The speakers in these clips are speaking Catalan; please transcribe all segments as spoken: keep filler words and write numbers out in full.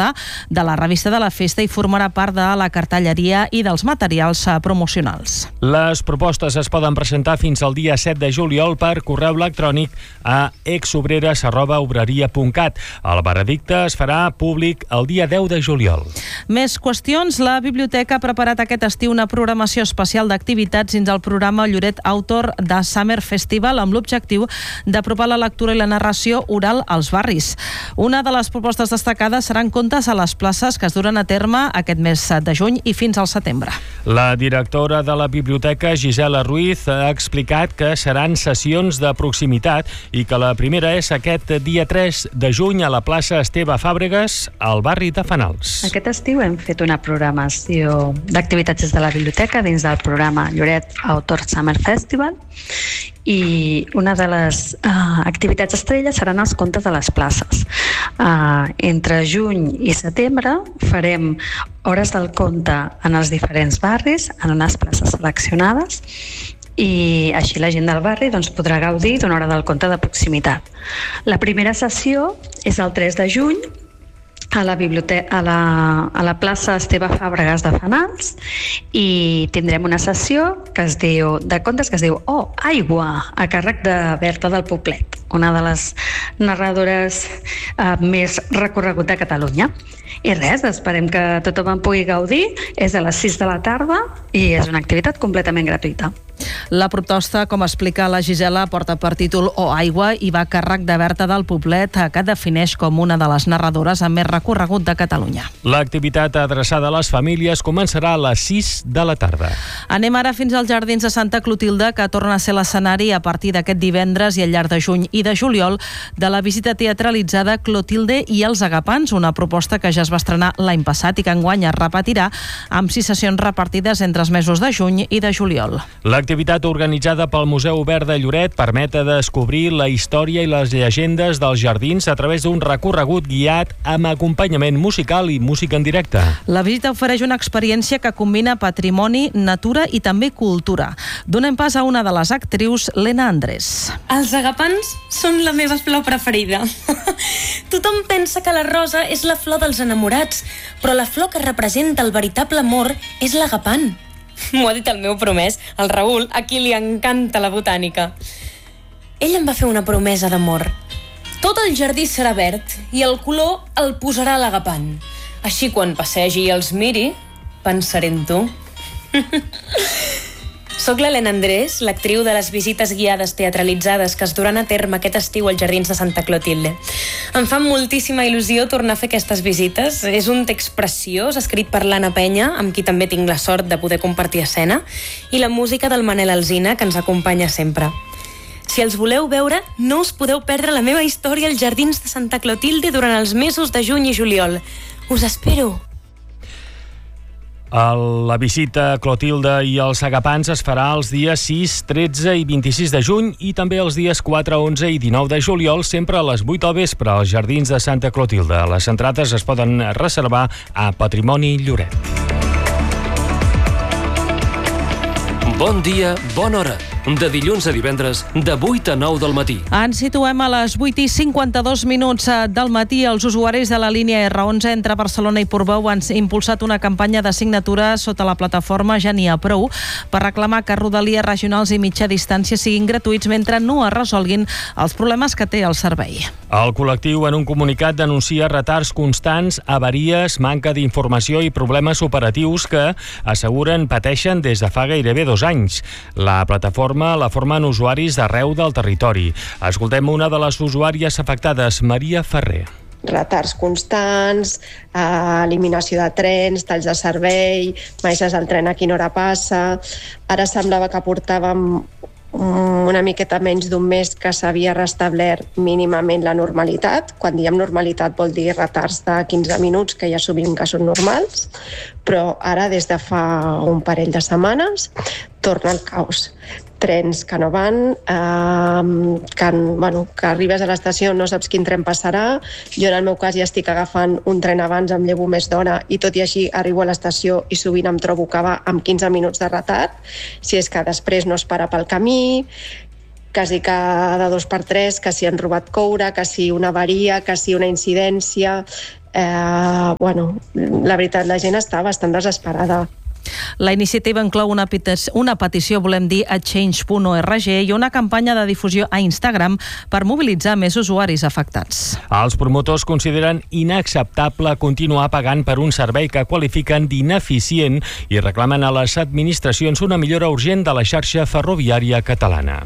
portada de la revista de la festa i formarà part de la cartelleria i dels materials promocionals. Les propostes es poden presentar fins al dia set de juliol per correu electrònic a exobreres arroba obreria punt cat. El veredicte es farà públic el dia deu de juliol. Més qüestions. La biblioteca ha preparat aquest estiu una programació especial d'activitats dins el programa Lloret Autor de Summer Festival amb l'objectiu d'apropar la lectura i la narració oral als barris. Una de les propostes destacades seran contes a les places que es duren a terme aquest mes de juny i fins al setembre. La directora de la biblioteca, Gisela Ruiz, ha explicat que seran sessions de proximitat i que la primera és aquest dia tres de juny a la plaça Esteve Fàbregas, al barri de Fenals. Aquest estiu hem fet una programació d'activitats des de la biblioteca dins del programa Lloret Autor Summer Festival i una de les uh, activitats estrelles seran els contes a les places. Uh, entre juny i setembre farem hores del conte en els diferents barris, en unes places seleccionades, i així la gent del barri doncs, podrà gaudir d'una hora del conte de proximitat. La primera sessió és el tres de juny a la, biblioteca, a la, a la plaça Esteve Fàbregas de Fenals i tindrem una sessió que es diu, de contes que es diu Oh, aigua, a càrrec de Berta del Poblet, una de les narradores eh, més recorregut de Catalunya. I res, esperem que tothom en pugui gaudir. És a les sis de la tarda i és una activitat completament gratuïta. La proposta, com explica la Gisela, porta per títol Oh, aigua i va a càrrec de Berta del Poblet, que defineix com una de les narradores amb més recorregut de Catalunya. L'activitat adreçada a les famílies començarà a les sis de la tarda. Anem ara fins als Jardins de Santa Clotilde, que torna a ser l'escenari a partir d'aquest divendres i al llarg de juny i de juliol de la visita teatralitzada Clotilde i els Agapants, una proposta que ja es va estrenar l'any passat i que enguany es repetirà amb sis sessions repartides entre els mesos de juny i de juliol. L'activitat organitzada pel Museu Obert de Lloret permet descobrir la història i les llegendes dels jardins a través d'un recorregut guiat amb acompanyament musical i música en directe. La visita ofereix una experiència que combina patrimoni, natura i també cultura. Donem pas a una de les actrius, Lena Andrés. Els agapants són la meva flor preferida. Tothom pensa que la rosa és la flor dels enamorats, però la flor que representa el veritable amor és l'agapant. M'ho ha dit el meu promès, el Raül, a qui li encanta la botànica. Ell em va fer una promesa d'amor. Tot el jardí serà verd i el color el posarà l'agapant. Així quan passegi i els miri, pensaré en tu. Soc l'Helena Andrés, l'actriu de les visites guiades teatralitzades que es duran a terme aquest estiu als Jardins de Santa Clotilde. Em fa moltíssima il·lusió tornar a fer aquestes visites. És un text preciós, escrit per l'Anna Penya, amb qui també tinc la sort de poder compartir escena, i la música del Manel Alsina, que ens acompanya sempre. Si els voleu veure, no us podeu perdre la meva història als Jardins de Santa Clotilde durant els mesos de juny i juliol. Us espero! La visita a Clotilde i els Agapants es farà els dies sis, tretze i vint-i-sis de juny i també els dies quatre, onze i dinou de juliol, sempre a les vuit del vespre als Jardins de Santa Clotilde. Les entrades es poden reservar a Patrimoni Lloret. Bon dia, bona hora. De dilluns a divendres, de vuit a nou del matí. Ens situem a les vuit i cinquanta-dos minuts del matí. Els usuaris de la línia erre onze entre Barcelona i Portbou han impulsat una campanya de signatura sota la plataforma Ja n'hi ha prou per reclamar que rodalies regionals i mitja distància siguin gratuïts mentre no es resolguin els problemes que té el servei. El col·lectiu en un comunicat denuncia retards constants, avaries, manca d'informació i problemes operatius que asseguren pateixen des de fa gairebé dos anys. La plataforma la formen usuaris d'arreu del territori. Escoltem una de les usuàries afectades, Maria Ferrer. Retards constants, eh, eliminació de trens, talls de servei, baixes al tren a quina hora passa. Ara semblava que portàvem una miqueta menys d'un mes que s'havia restablert mínimament la normalitat. Quan diem normalitat vol dir retards de quinze minuts, que ja assumim que són normals, però ara des de fa un parell de setmanes torna el caos. Trens que no van, eh, que, bueno, que arribes a l'estació, no saps quin tren passarà. Jo en el meu cas ja estic agafant un tren abans, em llevo més d'hora i tot i així arribo a l'estació i sovint em trobo que va amb quinze minuts de retard, si és que després no es para pel camí, quasi cada dos per tres, que si han robat coure, que si una avaria, que si una incidència. eh, bueno, la veritat, la gent està bastant desesperada. La iniciativa inclou una, una petició, volem dir, a change punt org i una campanya de difusió a Instagram per mobilitzar més usuaris afectats. Els promotors consideren inacceptable continuar pagant per un servei que qualifiquen d'ineficient i reclamen a les administracions una millora urgent de la xarxa ferroviària catalana.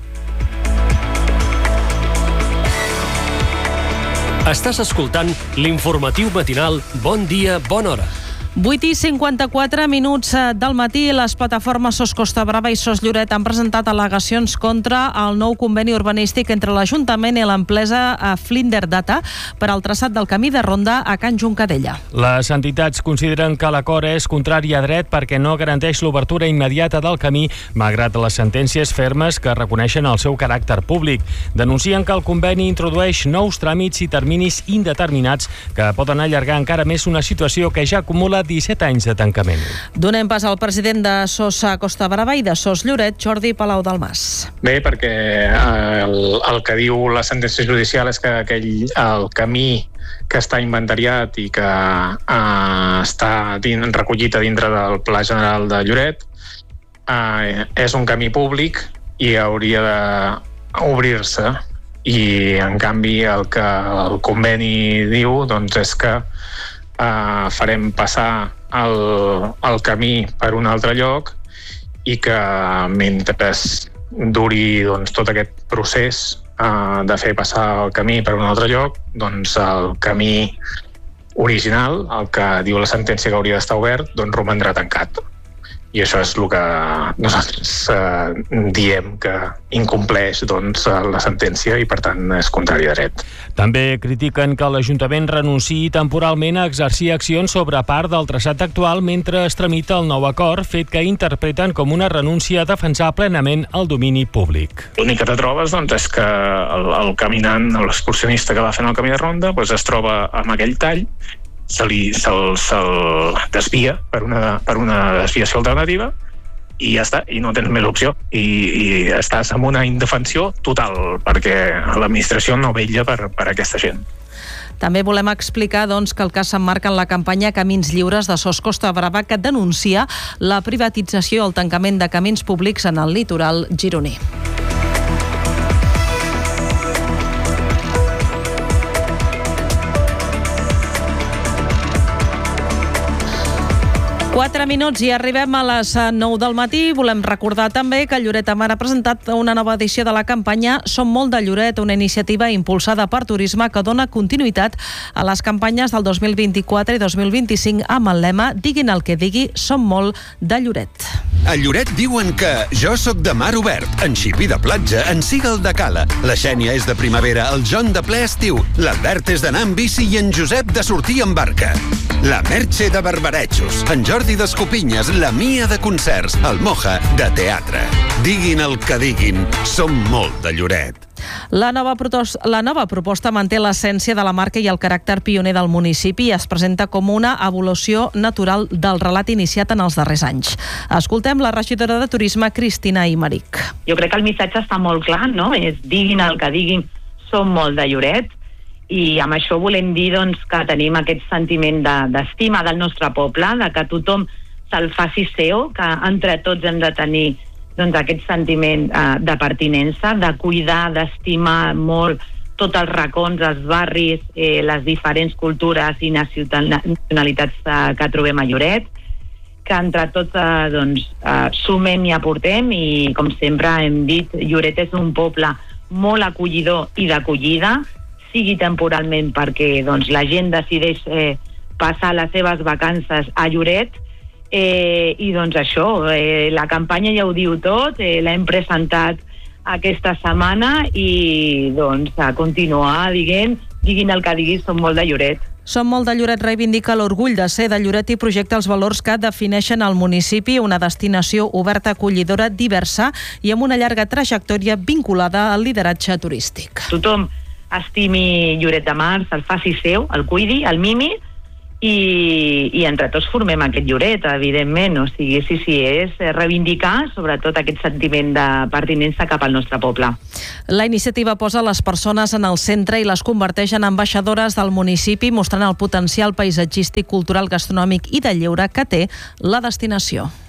Estàs escoltant l'informatiu matinal Bon Dia, Bona Hora. vuit i cinquanta-quatre minuts del matí, les plataformes SOS Costa Brava i SOS Lloret han presentat al·legacions contra el nou conveni urbanístic entre l'Ajuntament i l'empresa Flinder Data per al traçat del camí de ronda a Can Juncadella. Les entitats consideren que l'acord és contrari a dret perquè no garanteix l'obertura immediata del camí, malgrat les sentències fermes que reconeixen el seu caràcter públic. Denuncien que el conveni introdueix nous tràmits i terminis indeterminats que poden allargar encara més una situació que ja acumula disset anys de tancament. Donem pas al president de SOS Costa Brava i de SOS Lloret, Jordi Palau Dalmas. Bé, perquè el, el que diu la sentència judicial és que aquell, el camí que està inventariat i que eh, està dins, recollit a dintre del Pla General de Lloret eh, és un camí públic i hauria d'obrir-se. I, en canvi, el que el conveni diu doncs, és que Uh, farem passar el, el camí per un altre lloc i que mentre duri doncs, tot aquest procés uh, de fer passar el camí per un altre lloc, doncs el camí original, el que diu la sentència que hauria d'estar obert, doncs romandrà tancat. I això és el que nosaltres eh, diem que incompleix doncs, la sentència i, per tant, és contrari a dret. També critiquen que l'Ajuntament renunciï temporalment a exercir accions sobre part del traçat actual mentre es tramita el nou acord, fet que interpreten com una renúncia a defensar plenament el domini públic. L'únic que te trobes doncs, és que el, el caminant, l'excursionista que va fent el camí de ronda, doncs, es troba amb aquell tall, se li se'l se desvia per una, per una desviació alternativa i ja està, i no tens més opció. I, i estàs en una indefensió total, perquè l'administració no vetlla per, per aquesta gent. També volem explicar doncs, que el cas s'emmarca en la campanya Camins Lliures de SOS Costa Brava, que denuncia la privatització i el tancament de camins públics en el litoral gironí. Quatre minuts i arribem a les nou del matí. Volem recordar també que Lloret de Mar ha presentat una nova edició de la campanya Som molt de Lloret, una iniciativa impulsada per Turisme que dona continuïtat a les campanyes del dos mil vint-i-quatre i dos mil vint-i-cinc amb el lema Diguin el que digui, som molt de Lloret. A Lloret diuen que jo sóc de mar obert, en Xipi de platja, en Sigal de cala, la Xènia és de primavera, el John de ple estiu, l'Albert és d'anar amb bici i en Josep de sortir en barca. La Merche de barbarejos, en Jordi d'escopinyes, la Mia de concerts, el Moja de teatre. Diguin el que diguin, som molt de Lloret. La nova, la nova proposta manté l'essència de la marca i el caràcter pioner del municipi i es presenta com una evolució natural del relat iniciat en els darrers anys. Escoltem la regidora de Turisme, Cristina Imeric. Jo crec que el missatge està molt clar, no? És diguin el que diguin, som molt de Lloret, i amb això volem dir doncs, que tenim aquest sentiment d'estima de, del nostre poble, de que tothom se'l faci seu, que entre tots hem de tenir doncs, aquest sentiment eh, de pertinença, de cuidar, d'estimar molt tots els racons, els barris, eh, les diferents cultures i nacionalitats eh, que trobem a Lloret, que entre tots eh, doncs, eh, sumem i aportem i, com sempre hem dit, Lloret és un poble molt acollidor i d'acollida, sigui temporalment perquè doncs, la gent decideix eh, passar les seves vacances a Lloret eh, i doncs això, eh, la campanya ja ho diu tot, eh, l'hem presentat aquesta setmana i doncs a continuar diguent, diguin el que diguis, som molt de Lloret. Som molt de Lloret reivindica l'orgull de ser de Lloret i projecta els valors que defineixen el municipi, una destinació oberta, acollidora, diversa i amb una llarga trajectòria vinculada al lideratge turístic. Tothom estimi Lloret de Mar, se'l faci seu, el cuidi, el mimi i, i entre tots formem aquest Lloret, evidentment. O sigui, sí, sí, és reivindicar sobretot aquest sentiment de pertinença cap al nostre poble. La iniciativa posa les persones en el centre i les converteix en ambaixadores del municipi, mostrant el potencial paisatgístic, cultural, gastronòmic i de lleure que té la destinació.